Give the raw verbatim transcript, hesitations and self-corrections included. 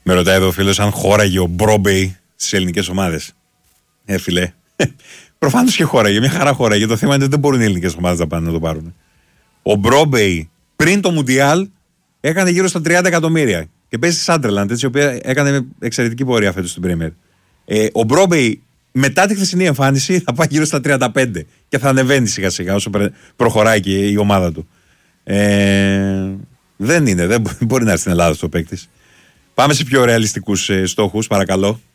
Με ρωτάει εδώ ο φίλος αν χώραγε ο Μπρόμπεϊ στις ελληνικές ομάδες. Ε, φίλε. Προφανώς και χώραγε. Μια χαρά χώραγε. Το θέμα είναι ότι δεν μπορούν οι ελληνικές ομάδες να πάνε να το πάρουν. Ο Μπρόμπεϊ πριν το Μουντιάλ έκανε γύρω στα τριάντα εκατομμύρια. Και παίζει στη Σάντερλαντ, έτσι, η οποία έκανε εξαιρετική πορεία φέτος στην Πρέμιερ. Ε, ο Μπρόμπεϊ μετά τη χθεσινή εμφάνιση θα πάει γύρω στα τριάντα πέντε και θα ανεβαίνει σιγά σιγά όσο προχωράει και η ομάδα του. Ε, δεν είναι, δεν μπορεί να έρθει στην Ελλάδα στο παίκτης. Πάμε σε πιο ρεαλιστικούς ε, στόχους, παρακαλώ.